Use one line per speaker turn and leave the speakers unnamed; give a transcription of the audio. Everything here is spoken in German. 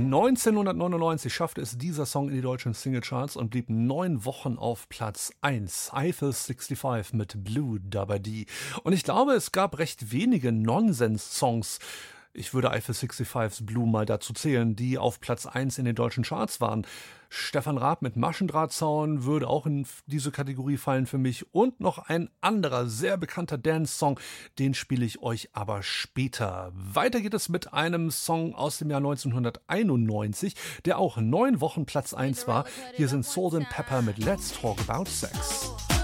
1999 schaffte es dieser Song in die deutschen Singlecharts und blieb 9 Wochen auf Platz 1. Eiffel 65 mit Blue Dabba Dee. Und ich glaube, es gab recht wenige Nonsens-Songs, ich würde Eiffel 65's Blue mal dazu zählen, die auf Platz 1 in den deutschen Charts waren. Stefan Raab mit Maschendrahtzaun würde auch in diese Kategorie fallen für mich. Und noch ein anderer, sehr bekannter Dance-Song, den spiele ich euch aber später. Weiter geht es mit einem Song aus dem Jahr 1991, der auch 9 Wochen Platz 1 war. Hier sind Salt and Pepper mit Let's Talk About Sex.